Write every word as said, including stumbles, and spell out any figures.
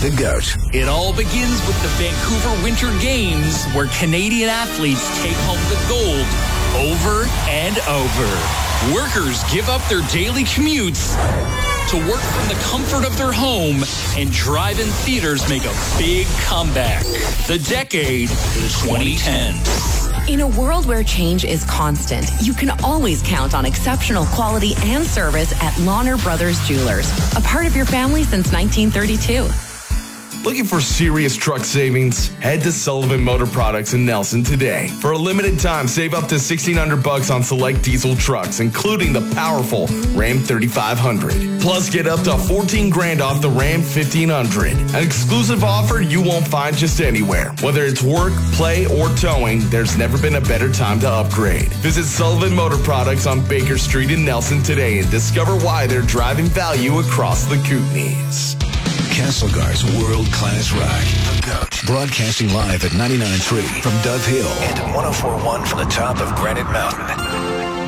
The GOAT. It all begins with the Vancouver Winter Games, where Canadian athletes take home the gold over and over. Workers give up their daily commutes to work from the comfort of their home, and drive-in theaters make a big comeback. The decade, the twenty tens. In a world where change is constant, you can always count on exceptional quality and service at Lawner Brothers Jewelers, a part of your family since nineteen thirty-two. Looking for serious truck savings? Head to Sullivan Motor Products in Nelson today. For a limited time, save up to sixteen hundred bucks on select diesel trucks, including the powerful Ram thirty-five hundred. Plus, get up to fourteen grand off the Ram fifteen hundred. An exclusive offer you won't find just anywhere. Whether it's work, play, or towing, there's never been a better time to upgrade. Visit Sullivan Motor Products on Baker Street in Nelson today and discover why they're driving value across the Kootenays. Castlegar's world-class rock. The GOAT. Broadcasting live at ninety-nine point three from Dove Hill and one oh four point one from the top of Granite Mountain.